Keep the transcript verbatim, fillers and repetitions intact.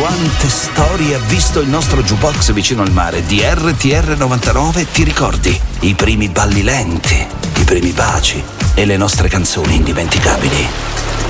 Quante storie ha visto il nostro jukebox vicino al mare di R T R novantanove, ti ricordi? I primi balli lenti, i primi baci e le nostre canzoni indimenticabili.